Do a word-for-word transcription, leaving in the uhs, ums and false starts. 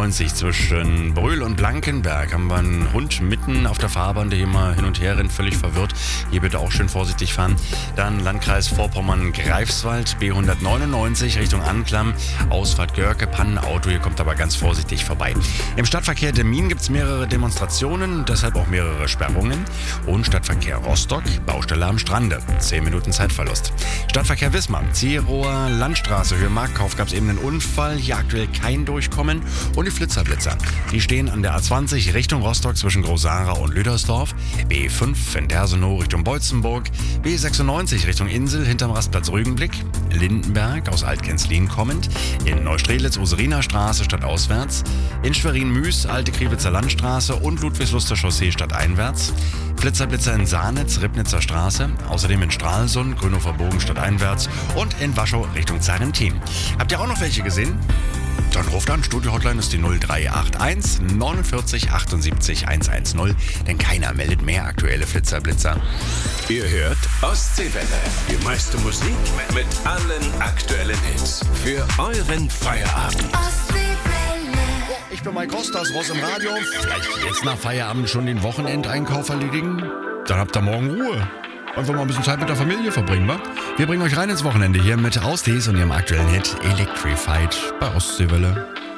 sechsundneunzig zwischen Brühl und Blankenberg haben wir einen Hund mitten auf der Fahrbahn, der hier mal hin und her rennt, völlig verwirrt. Hier bitte auch schön vorsichtig fahren. Dann Landkreis Vorpommern-Greifswald, B hundertneunundneunzig Richtung Anklam, Ausfahrt Görke, Pannenauto, hier kommt aber ganz vorsichtig vorbei. Im Stadtverkehr Demmin gibt es mehrere Demonstrationen, deshalb auch mehrere Sperrungen. Und Stadtverkehr Rostock, Baustelle am Strande, zehn Minuten Zeitverlust. Stadtverkehr Wismar, Zierower Landstraße, Höhe Marktkauf, gab es eben einen Unfall, hier aktuell kein Durchkommen. Und die Flitzerblitzer, die stehen an der A zwanzig Richtung Rostock zwischen Großsara und Lüdersdorf, B fünf in Dersenow Richtung Beutzenburg, B sechsundneunzig Richtung Insel hinterm Rastplatz Rügenblick, Lindenberg aus Altkenzlin kommend, in Neustrelitz Useriner Straße stadtauswärts, in Schwerin-Müs Alte Kriwitzer Landstraße und Ludwigsluster Chaussee stadteinwärts, Flitzerblitzer in Sahnitz, Ribnitzer Straße, außerdem in Stralsund, Grünhofer Bogen stadteinwärts und in Waschow Richtung Zarentin. Habt ihr auch noch welche gesehen? Dann ruft an, Studio-Hotline ist die null drei acht eins neunundvierzig achtundsiebzig hundertzehn, denn keiner meldet mehr aktuelle Flitzerblitzer. Ihr hört Ostseewelle, die meiste Musik mit allen aktuellen Hits für euren Feierabend. Ich bin Mike Rost, das Ross im Radio. Vielleicht jetzt nach Feierabend schon den Wochenendeinkauf erledigen? Dann habt ihr morgen Ruhe. Einfach mal ein bisschen Zeit mit der Familie verbringen, wa? Wir bringen euch rein ins Wochenende hier mit Ausdies und ihrem aktuellen Hit Electrified bei Ostseewelle.